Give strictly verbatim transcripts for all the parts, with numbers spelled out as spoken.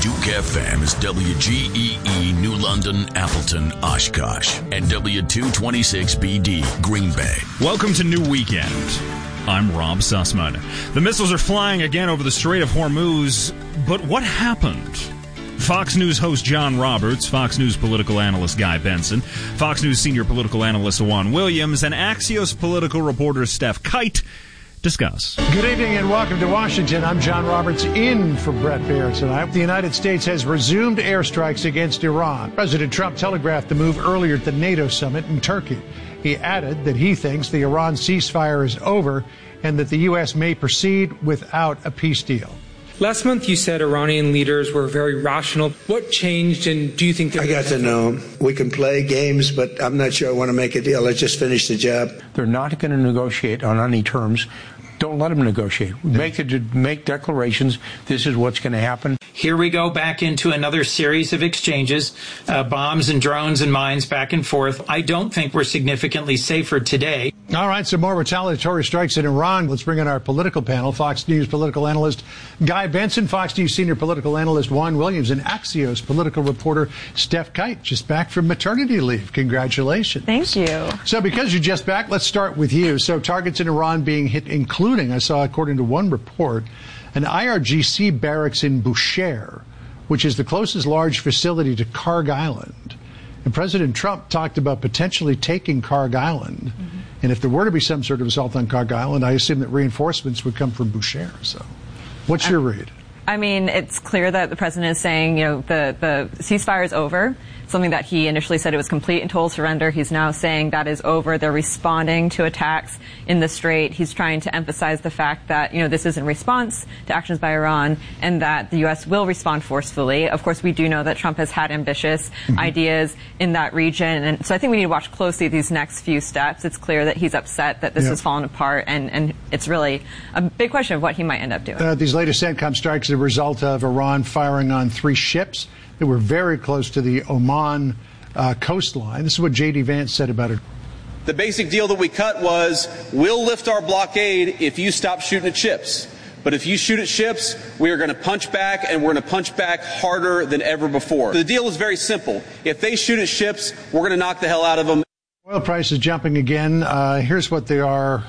Duke F M is W G E E New London, Appleton, Oshkosh, and W two twenty-six B D Green Bay. Welcome to New Weekend. I'm Rob Sussman. The missiles are flying again over the Strait of Hormuz, but what happened? Fox News host John Roberts, Fox News political analyst Guy Benson, Fox News senior political analyst Juan Williams, and Axios political reporter Steph Kite discuss. Good evening and welcome to Washington. I'm John Roberts in for Brett Baer tonight. The United States has resumed airstrikes against Iran. President Trump telegraphed the move earlier at the NATO summit in Turkey. He added that he thinks the Iran ceasefire is over and that the U S may proceed without a peace deal. Last month you said Iranian leaders were very rational. What changed, and do you think they're... I got to know. We can play games, but I'm not sure I want to make a deal. Let's just finish the job. They're not going to negotiate on any terms. Don't let them negotiate. Make the, make declarations. This is what's going to happen. Here we go back into another series of exchanges, uh, bombs and drones and mines back and forth. I don't think we're significantly safer today. All right, some more retaliatory strikes in Iran. Let's bring in our political panel. Fox News political analyst Guy Benson, Fox News senior political analyst Juan Williams, and Axios political reporter Steph Kite, just back from maternity leave. Congratulations. Thank you. So because you're just back, let's start with you. So targets in Iran being hit, including, I saw according to one report, an I R G C barracks in Bushehr, which is the closest large facility to Karg Island. And President Trump talked about potentially taking Karg Island. Mm-hmm. And if there were to be some sort of assault on Karg Island, I assume that reinforcements would come from Bushehr. So what's your read? I mean, it's clear that the president is saying, you know, the, the ceasefire is over. Something that he initially said it was complete and total surrender. He's now saying that is over. They're responding to attacks in the Strait. He's trying to emphasize the fact that, you know, this is in response to actions by Iran and that the U S will respond forcefully. Of course, we do know that Trump has had ambitious mm-hmm. ideas in that region. And so I think we need to watch closely these next few steps. It's clear that he's upset that this yep. has fallen apart. And, and it's really a big question of what he might end up doing. Uh, these latest CENTCOM strikes are a result of Iran firing on three ships that were very close to the Oman uh, coastline. This is what J D Vance said about it. The basic deal that we cut was, we'll lift our blockade if you stop shooting at ships. But if you shoot at ships, we are going to punch back, and we're going to punch back harder than ever before. The deal is very simple. If they shoot at ships, we're going to knock the hell out of them. Oil prices jumping again. Uh, here's what they are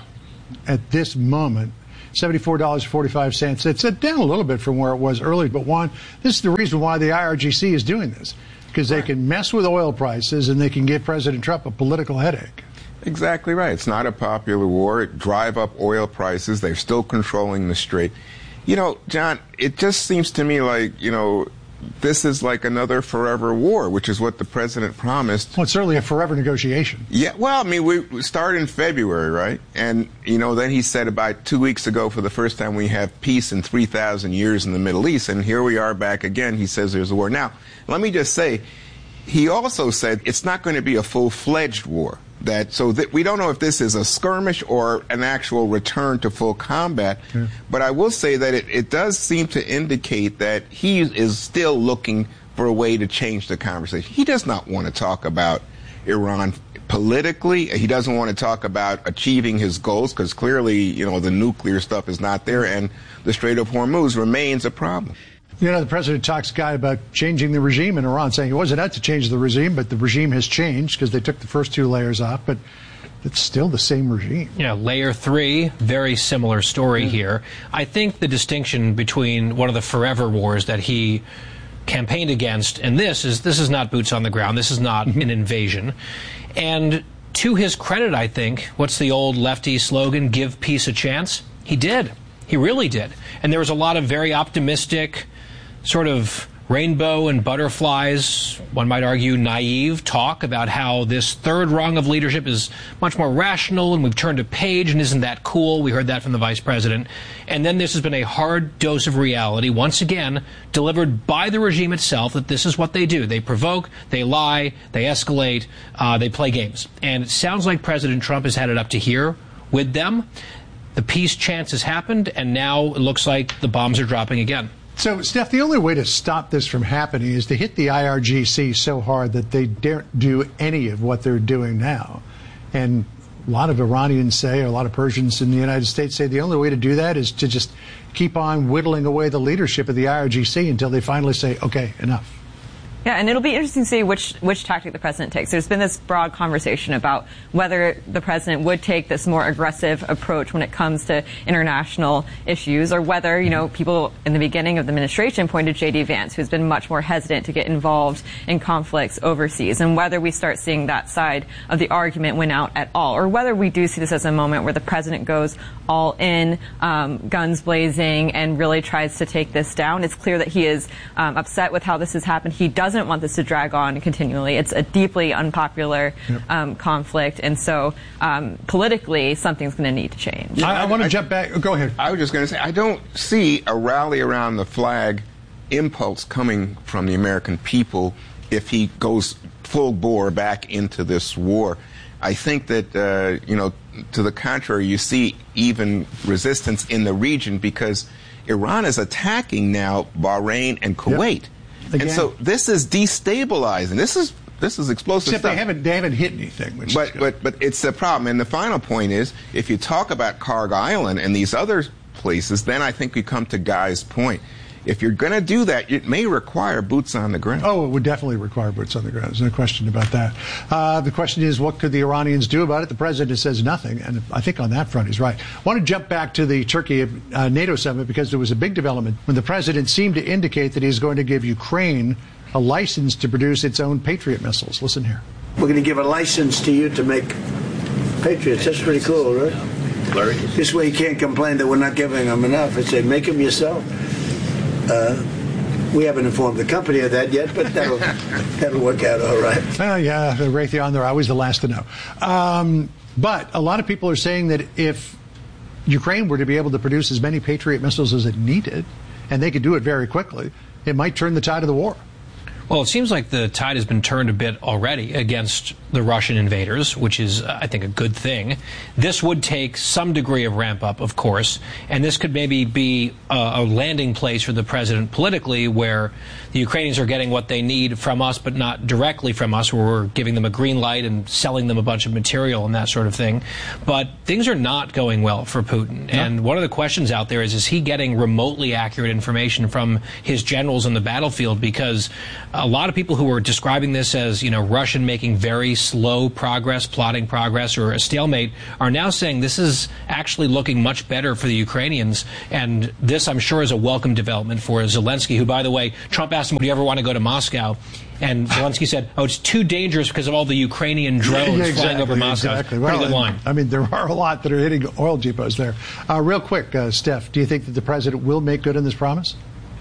at this moment. seventy-four dollars and forty-five cents. It's down a little bit from where it was earlier, but Juan, this is the reason why the I R G C is doing this, because they can mess with oil prices and they can give President Trump a political headache. Exactly right. It's not a popular war. It drive up oil prices. They're still controlling the Strait. You know, John, it just seems to me like, you know, this is like another forever war, which is what the president promised. Well, it's certainly a forever negotiation. Yeah, well, I mean, we started in February, right? And, you know, then he said about two weeks ago, for the first time, we have peace in three thousand years in the Middle East. And here we are back again. He says there's a war. Now, let me just say, he also said it's not going to be a full-fledged war. That so that we don't know if this is a skirmish or an actual return to full combat. Yeah. But I will say that it, it does seem to indicate that he is still looking for a way to change the conversation. He does not want to talk about Iran politically. He doesn't want to talk about achieving his goals, because clearly, you know, the nuclear stuff is not there, and the Strait of Hormuz remains a problem. You know, the president talks, Guy, about changing the regime in Iran, saying he wasn't out to change the regime, but the regime has changed because they took the first two layers off, but it's still the same regime. Yeah, layer three, very similar story yeah. here. I think the distinction between one of the forever wars that he campaigned against and this is this is not boots on the ground. This is not mm-hmm. an invasion. And to his credit, I think, what's the old lefty slogan, give peace a chance? He did. He really did. And there was a lot of very optimistic, sort of rainbow and butterflies, one might argue naive talk about how this third rung of leadership is much more rational and we've turned a page and isn't that cool? We heard that from the vice president. And then this has been a hard dose of reality, once again, delivered by the regime itself, that this is what they do. They provoke, they lie, they escalate, uh, they play games. And it sounds like President Trump has had it up to here with them. The peace chance has happened, and now it looks like the bombs are dropping again. So, Steph, the only way to stop this from happening is to hit the I R G C so hard that they daren't do any of what they're doing now. And a lot of Iranians say, or a lot of Persians in the United States say, the only way to do that is to just keep on whittling away the leadership of the I R G C until they finally say, okay, enough. Yeah, and it'll be interesting to see which which tactic the president takes. There's been this broad conversation about whether the president would take this more aggressive approach when it comes to international issues, or whether, you know, people in the beginning of the administration pointed J D Vance, who's been much more hesitant to get involved in conflicts overseas, and whether we start seeing that side of the argument win out at all, or whether we do see this as a moment where the president goes all in, um, guns blazing, and really tries to take this down. It's clear that he is um, upset with how this has happened. He doesn't want this to drag on continually. It's a deeply unpopular yep. um, conflict, and so um, politically, something's going to need to change. I, I want to jump back. Go ahead. I was just going to say, I don't see a rally around the flag impulse coming from the American people if he goes full bore back into this war. I think that, uh, you know, to the contrary, you see even resistance in the region because Iran is attacking now Bahrain and Kuwait. Yep. Again. And so this is destabilizing. This is this is explosive Except stuff. they haven't they haven't hit anything. Which but but but it's a problem. And the final point is, if you talk about Karg Island and these other places, then I think we come to Guy's point. If you're going to do that, it may require boots on the ground. Oh, it would definitely require boots on the ground. There's no question about that. Uh, the question is, what could the Iranians do about it? The president says nothing, and I think on that front he's right. I want to jump back to the Turkey uh, NATO summit because there was a big development when the president seemed to indicate that he's going to give Ukraine a license to produce its own Patriot missiles. Listen here. We're going to give a license to you to make Patriots. That's pretty cool, right? Larry? This way you can't complain that we're not giving them enough. I say, make them yourself. Uh, we haven't informed the company of that yet, but that'll that'll work out all right. Uh, yeah, Raytheon, they're always the last to know. Um, but a lot of people are saying that if Ukraine were to be able to produce as many Patriot missiles as it needed, and they could do it very quickly, it might turn the tide of the war. Well, it seems like the tide has been turned a bit already against the Russian invaders, which is, I think, a good thing. This would take some degree of ramp up, of course, and this could maybe be a, a landing place for the president politically, where the Ukrainians are getting what they need from us, but not directly from us, where we're giving them a green light and selling them a bunch of material and that sort of thing. But things are not going well for Putin. No. And one of the questions out there is, is he getting remotely accurate information from his generals on the battlefield? Because a lot of people who are describing this as, you know, Russian making very slow progress, plotting progress, or a stalemate, are now saying this is actually looking much better for the Ukrainians. And this, I'm sure, is a welcome development for Zelensky, who, by the way, Trump asked him, do you ever want to go to Moscow? And Zelensky said, oh, it's too dangerous because of all the Ukrainian drones yeah, exactly, flying over Moscow. Exactly. Pretty well, good line. I mean, there are a lot that are hitting oil depots there. Uh, real quick, uh, Steph, do you think that the president will make good on this promise?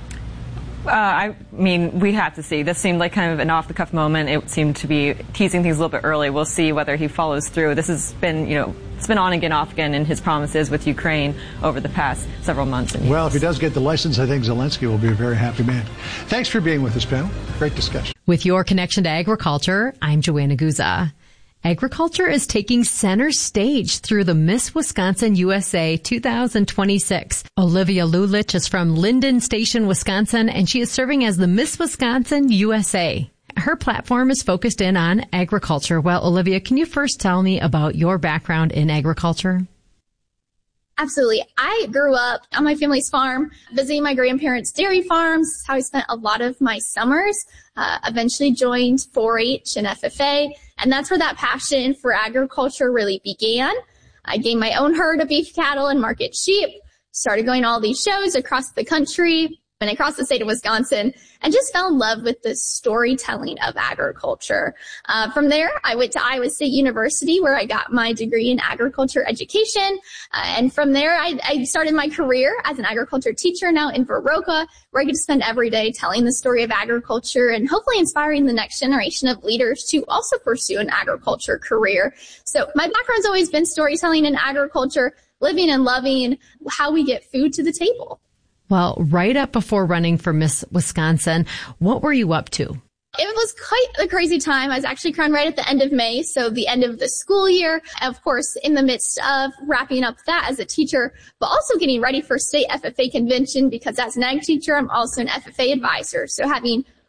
Uh, I mean, we have to see. This seemed like kind of an off-the-cuff moment. It seemed to be teasing things a little bit early. We'll see whether he follows through. This has been, you know, it's been on again, off again in his promises with Ukraine over the past several months. And well, if he does get the license, I think Zelensky will be a very happy man. Thanks for being with us, panel. Great discussion. With your connection to agriculture, I'm Joanna Guza. Agriculture is taking center stage through the Miss Wisconsin U S A two thousand twenty-six. Olivia Lulich is from Linden Station, Wisconsin, and she is serving as the Miss Wisconsin U S A. Her platform is focused in on agriculture. Well, Olivia, can you first tell me about your background in agriculture? Absolutely. I grew up on my family's farm, visiting my grandparents' dairy farms. That's how I spent a lot of my summers. Uh, eventually joined four H and F F A, and that's where that passion for agriculture really began. I gained my own herd of beef cattle and market sheep, started going to all these shows across the country, and across the state of Wisconsin, and just fell in love with the storytelling of agriculture. Uh, from there, I went to Iowa State University, where I got my degree in agriculture education. Uh, and from there, I, I started my career as an agriculture teacher now in Viroqua, where I get to spend every day telling the story of agriculture and hopefully inspiring the next generation of leaders to also pursue an agriculture career. So my background's always been storytelling in agriculture, living and loving how we get food to the table. Well, right up before running for Miss Wisconsin, what were you up to? It was quite a crazy time. I was actually crowned right at the end of May, so the end of the school year. Of course, in the midst of wrapping up that as a teacher, but also getting ready for state F F A convention, because as an ag teacher, I'm also an F F A advisor. So having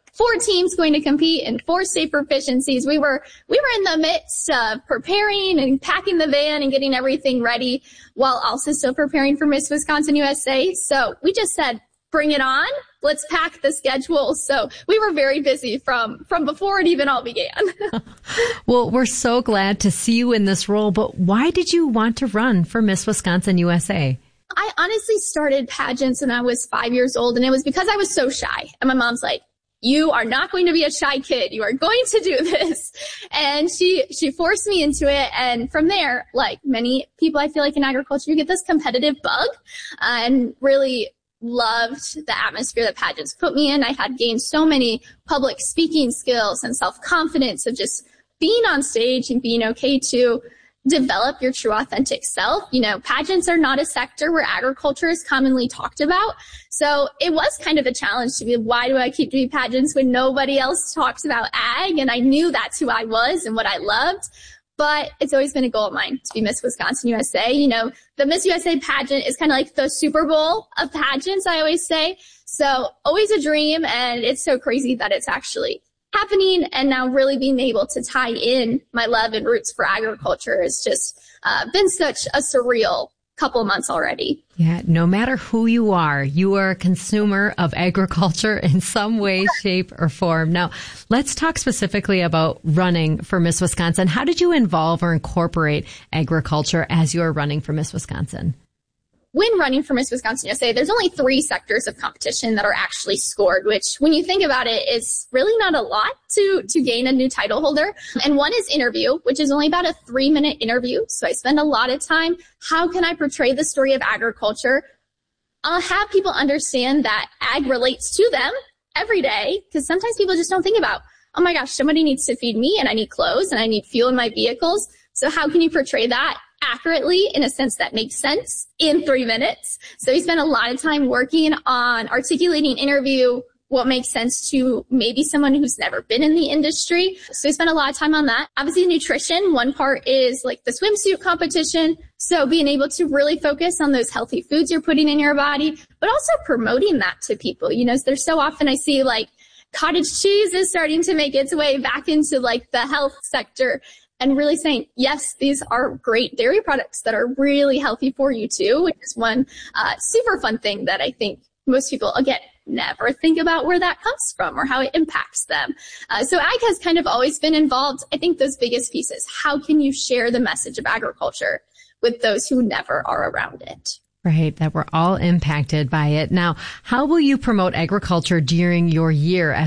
four teams going to compete in four state proficiencies. We were, we were in the midst of preparing and packing the van and getting everything ready while also still preparing for Miss Wisconsin U S A. So we just said, bring it on. Let's pack the schedule. So we were very busy from, from before it even all began. Well, we're so glad to see you in this role, but why did you want to run for Miss Wisconsin U S A? I honestly started pageants when I was five years old, and it was because I was so shy. And my mom's like, you are not going to be a shy kid. You are going to do this. And she, she forced me into it. And from there, like many people, I feel like in agriculture, you get this competitive bug, uh, and really loved the atmosphere that pageants put me in. I had gained so many public speaking skills and self-confidence of just being on stage and being okay to develop your true authentic self. You know, pageants are not a sector where agriculture is commonly talked about. So it was kind of a challenge to be, why do I keep doing pageants when nobody else talks about ag? And I knew that's who I was and what I loved. But it's always been a goal of mine to be Miss Wisconsin U S A. You know, the Miss U S A pageant is kind of like the Super Bowl of pageants, I always say. So always a dream, and it's so crazy that it's actually happening. And now really being able to tie in my love and roots for agriculture has just uh, been such a surreal couple months already. Yeah, no matter who you are, you are a consumer of agriculture in some way, shape, or form. Now, let's talk specifically about running for Miss Wisconsin. How did you involve or incorporate agriculture as you are running for Miss Wisconsin? When running for Miss Wisconsin U S A, there's only three sectors of competition that are actually scored, which when you think about it is really not a lot to, to gain a new title holder. And one is interview, which is only about a three minute interview. So I spend a lot of time. How can I portray the story of agriculture? I'll have people understand that ag relates to them every day, because sometimes people just don't think about, oh my gosh, somebody needs to feed me and I need clothes and I need fuel in my vehicles. So how can you portray that accurately in a sense that makes sense in three minutes? So we spent a lot of time working on articulating interview, what makes sense to maybe someone who's never been in the industry. So we spent a lot of time on that. Obviously, nutrition, one part is like the swimsuit competition. So being able to really focus on those healthy foods you're putting in your body, but also promoting that to people. You know, there's so often I see like cottage cheese is starting to make its way back into like the health sector. And really saying, yes, these are great dairy products that are really healthy for you too, which is one uh, super fun thing that I think most people, again, never think about where that comes from or how it impacts them. Uh, so ag has kind of always been involved. I think those biggest pieces, how can you share the message of agriculture with those who never are around it? Right, that we're all impacted by it. Now, how will you promote agriculture during your year as